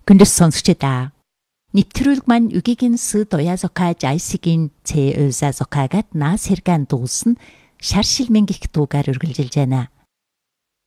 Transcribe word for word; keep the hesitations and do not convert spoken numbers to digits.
Хүндэс сонсогчдаа нэвтрүүлэг маань үгийн сүд уяа зохиож айсигийн цэ өза зохиагаад наас хэргэн дуусан шар шилмэн гих дуугаар үргэлжилж байна.